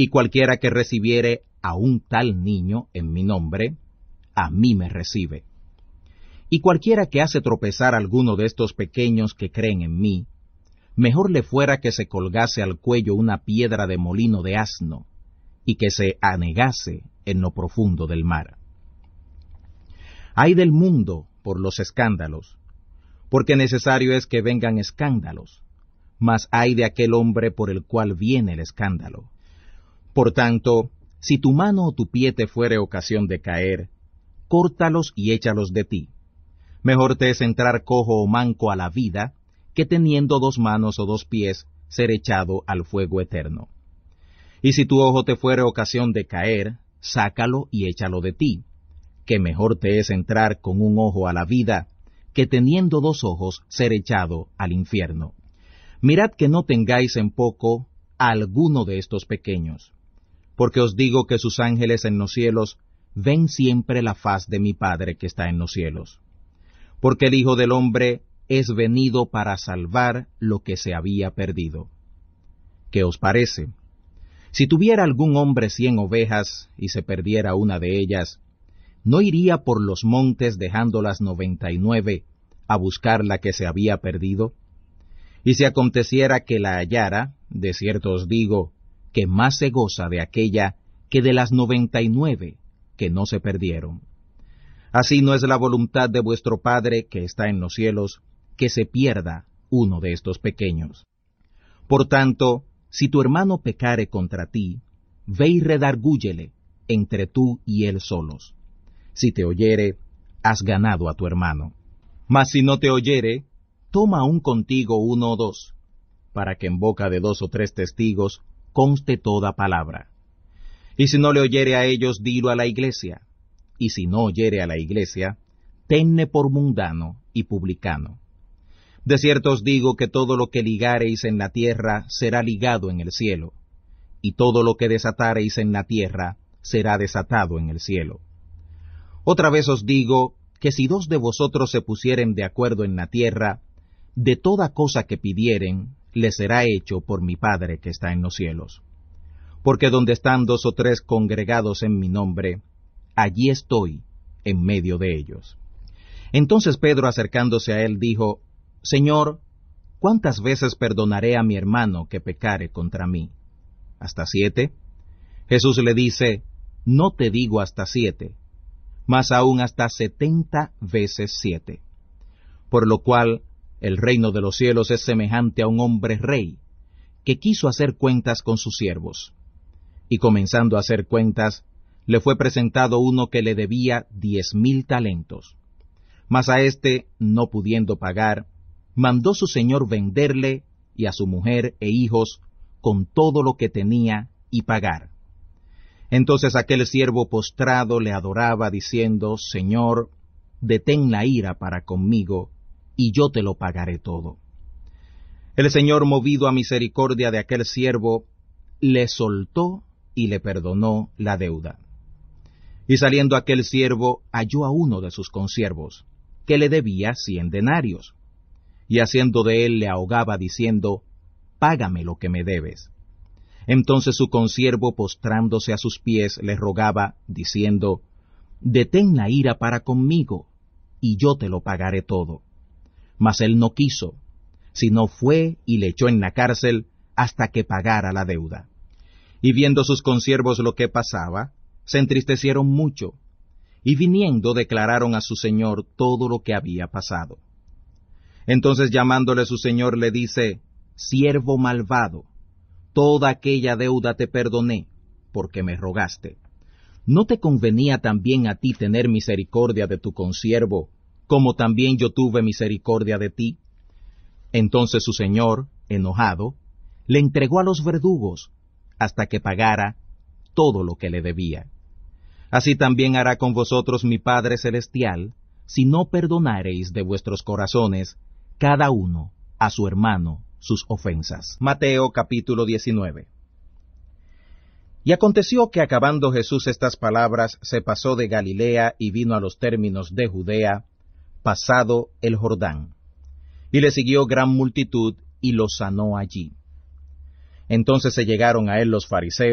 Y cualquiera que recibiere a un tal niño en mi nombre, a mí me recibe. Y cualquiera que hace tropezar a alguno de estos pequeños que creen en mí, mejor le fuera que se colgase al cuello una piedra de molino de asno, y que se anegase en lo profundo del mar. Ay del mundo por los escándalos, porque necesario es que vengan escándalos, mas ay de aquel hombre por el cual viene el escándalo. Por tanto, si tu mano o tu pie te fuere ocasión de caer, córtalos y échalos de ti. Mejor te es entrar cojo o manco a la vida, que teniendo 2 manos o 2 pies, ser echado al fuego eterno. Y si tu ojo te fuere ocasión de caer, sácalo y échalo de ti, que mejor te es entrar con un ojo a la vida, que teniendo 2 ojos, ser echado al infierno. Mirad que no tengáis en poco a alguno de estos pequeños, porque os digo que sus ángeles en los cielos ven siempre la faz de mi Padre que está en los cielos. Porque el Hijo del Hombre es venido para salvar lo que se había perdido. ¿Qué os parece? Si tuviera algún hombre 100 ovejas y se perdiera una de ellas, ¿no iría por los montes dejando las 99 a buscar la que se había perdido? Y si aconteciera que la hallara, de cierto os digo, que más se goza de aquella que de las 99 que no se perdieron. Así no es la voluntad de vuestro Padre que está en los cielos, que se pierda uno de estos pequeños. Por tanto, si tu hermano pecare contra ti, ve y redargúyele entre tú y él solos. Si te oyere, has ganado a tu hermano. Mas si no te oyere, toma aún contigo 1 o 2, para que en boca de 2 o 3 testigos conste toda palabra. Y si no le oyere a ellos, dilo a la iglesia. Y si no oyere a la iglesia, tenle por mundano y publicano. De cierto os digo que todo lo que ligareis en la tierra será ligado en el cielo, y todo lo que desatareis en la tierra será desatado en el cielo. Otra vez os digo que si 2 de vosotros se pusieren de acuerdo en la tierra, de toda cosa que pidieren, les será hecho por mi Padre que está en los cielos. Porque donde están 2 o 3 congregados en mi nombre, allí estoy en medio de ellos. Entonces Pedro, acercándose a él, dijo: Señor, ¿cuántas veces perdonaré a mi hermano que pecare contra mí? ¿Hasta 7? Jesús le dice: No te digo hasta 7, mas aún hasta 70 veces 7. Por lo cual el reino de los cielos es semejante a un hombre rey, que quiso hacer cuentas con sus siervos. Y comenzando a hacer cuentas, le fue presentado uno que le debía 10,000 talentos. Mas a éste, no pudiendo pagar, mandó su señor venderle y a su mujer e hijos con todo lo que tenía y pagar. Entonces aquel siervo postrado le adoraba, diciendo: Señor, detén la ira para conmigo, y yo te lo pagaré todo. El Señor, movido a misericordia de aquel siervo, le soltó y le perdonó la deuda. Y saliendo aquel siervo, halló a uno de sus consiervos, que le debía 100 denarios, y haciendo de él le ahogaba, diciendo: Págame lo que me debes. Entonces su consiervo, postrándose a sus pies, le rogaba, diciendo: Detén la ira para conmigo, y yo te lo pagaré todo. Mas él no quiso, sino fue y le echó en la cárcel hasta que pagara la deuda. Y viendo sus consiervos lo que pasaba, se entristecieron mucho, y viniendo declararon a su señor todo lo que había pasado. Entonces llamándole su señor le dice: Siervo malvado, toda aquella deuda te perdoné, porque me rogaste. ¿No te convenía también a ti tener misericordia de tu consiervo, como también yo tuve misericordia de ti? Entonces su señor, enojado, le entregó a los verdugos, hasta que pagara todo lo que le debía. Así también hará con vosotros mi Padre Celestial, si no perdonareis de vuestros corazones, cada uno a su hermano, sus ofensas. Mateo capítulo 19. Y aconteció que acabando Jesús estas palabras, se pasó de Galilea y vino a los términos de Judea, pasado el Jordán. Y le siguió gran multitud, y lo sanó allí. Entonces se llegaron a él los fariseos,